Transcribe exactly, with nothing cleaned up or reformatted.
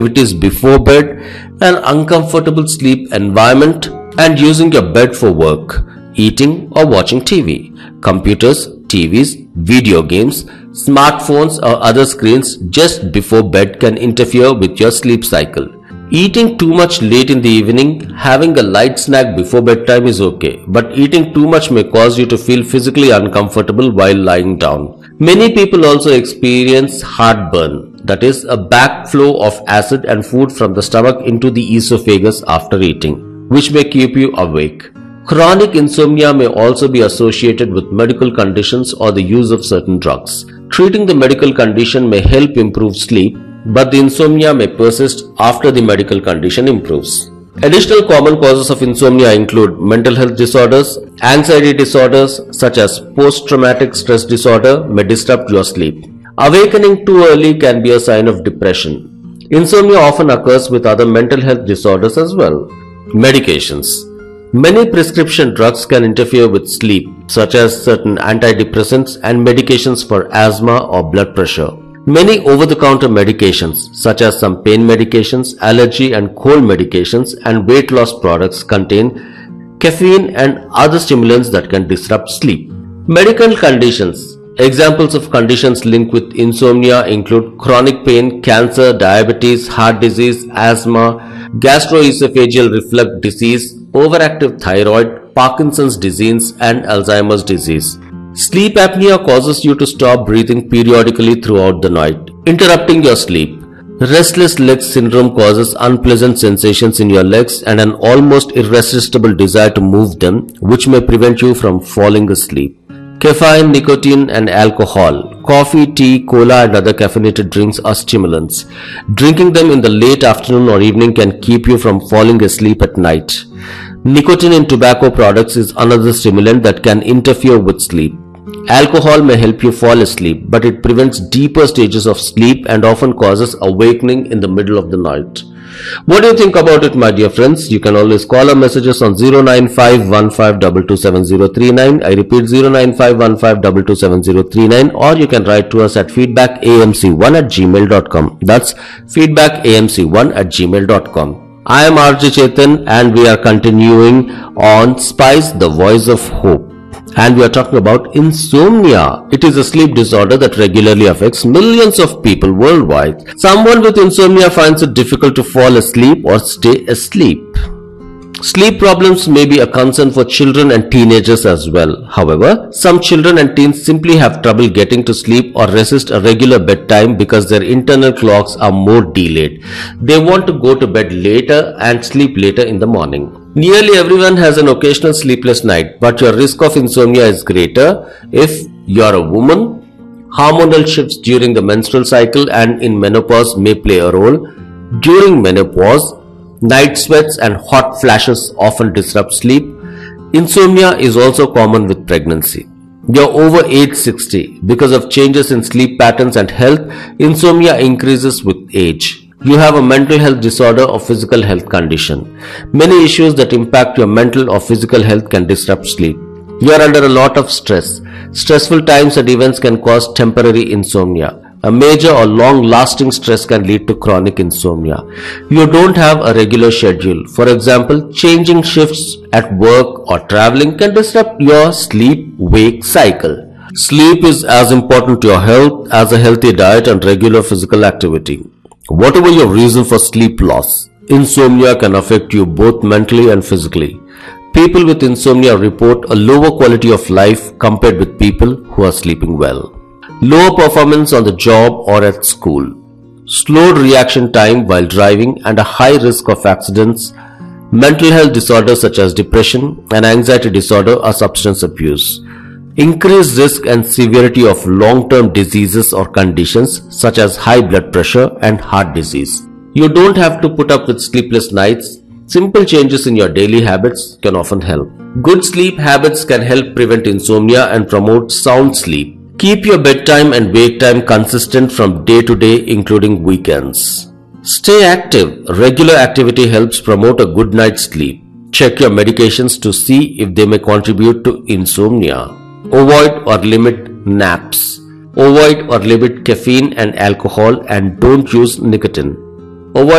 activities before bed, an uncomfortable sleep environment, and using your bed for work, eating or watching T V, computers, T Vs, video games, smartphones or other screens just before bed can interfere with your sleep cycle. Eating too much late in the evening, having a light snack before bedtime is okay, but eating too much may cause you to feel physically uncomfortable while lying down. Many people also experience heartburn, that is, a backflow of acid and food from the stomach into the esophagus after eating, which may keep you awake. Chronic insomnia may also be associated with medical conditions or the use of certain drugs. Treating the medical condition may help improve sleep, but the insomnia may persist after the medical condition improves. Additional common causes of insomnia include mental health disorders. Anxiety disorders such as post-traumatic stress disorder may disrupt your sleep. Awakening too early can be a sign of depression. Insomnia often occurs with other mental health disorders as well. Medications. Many prescription drugs can interfere with sleep, such as certain antidepressants and medications for asthma or blood pressure. Many over-the-counter medications, such as some pain medications, allergy and cold medications, and weight loss products contain caffeine and other stimulants that can disrupt sleep. Medical conditions. Examples of conditions linked with insomnia include chronic pain, cancer, diabetes, heart disease, asthma, gastroesophageal reflux disease, overactive thyroid, Parkinson's disease, and Alzheimer's disease. Sleep apnea causes you to stop breathing periodically throughout the night, interrupting your sleep. Restless leg syndrome causes unpleasant sensations in your legs and an almost irresistible desire to move them, which may prevent you from falling asleep. Caffeine, nicotine, and alcohol. Coffee, tea, cola, and other caffeinated drinks are stimulants. Drinking them in the late afternoon or evening can keep you from falling asleep at night. Nicotine in tobacco products is another stimulant that can interfere with sleep. Alcohol may help you fall asleep, but it prevents deeper stages of sleep and often causes awakening in the middle of the night. What do you think about it, my dear friends? You can always call or messages on zero nine five one five two two seven zero three nine. I repeat zero nine five one five two two seven zero three nine, or you can write to us at feedback a m c one at gmail dot com. That's feedback a m c one at gmail dot com. I am R J Chetan and we are continuing on Spice, the Voice of Hope. And we are talking about insomnia. It is a sleep disorder that regularly affects millions of people worldwide. Someone with insomnia finds it difficult to fall asleep or stay asleep. Sleep problems may be a concern for children and teenagers as well. However, some children and teens simply have trouble getting to sleep or resist a regular bedtime because their internal clocks are more delayed. They want to go to bed later and sleep later in the morning. Nearly everyone has an occasional sleepless night, but your risk of insomnia is greater if you are a woman. Hormonal shifts during the menstrual cycle and in menopause may play a role. During menopause, night sweats and hot flashes often disrupt sleep. Insomnia is also common with pregnancy. You're over age sixty. Because of changes in sleep patterns and health, insomnia increases with age. You have a mental health disorder or physical health condition. Many issues that impact your mental or physical health can disrupt sleep. You are under a lot of stress. Stressful times and events can cause temporary insomnia. A major or long-lasting stress can lead to chronic insomnia. You don't have a regular schedule. For example, changing shifts at work or traveling can disrupt your sleep-wake cycle. Sleep is as important to your health as a healthy diet and regular physical activity. Whatever your reason for sleep loss, insomnia can affect you both mentally and physically. People with insomnia report a lower quality of life compared with people who are sleeping well. Lower performance on the job or at school, slowed reaction time while driving and a high risk of accidents. Mental health disorders such as depression and anxiety disorder or substance abuse. Increased risk and severity of long-term diseases or conditions such as high blood pressure and heart disease. You don't have to put up with sleepless nights. Simple changes in your daily habits can often help. Good sleep habits can help prevent insomnia and promote sound sleep. Keep your bedtime and wake time consistent from day to day, including weekends. Stay active. Regular activity helps promote a good night's sleep. Check your medications to see if they may contribute to insomnia. Avoid or limit naps. Avoid or limit caffeine and alcohol and don't use nicotine.